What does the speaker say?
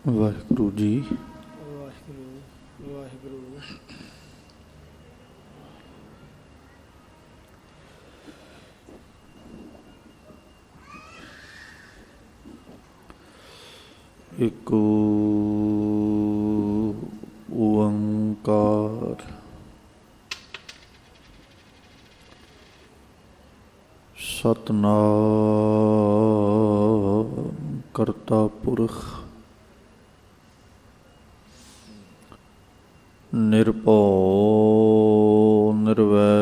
ਵਾਹਿਗੁਰੂ ਜੀ। ਵਾਹਿਗੁਰੂ ਵਾਹਿਗੁਰੂ। ਏਕ ਓੰਕਾਰ ਸਤਿਨਾਮ ਕਰਤਾ ਪੁਰਖ ਨਿਰਭਉ ਨਿਰਵੈਰ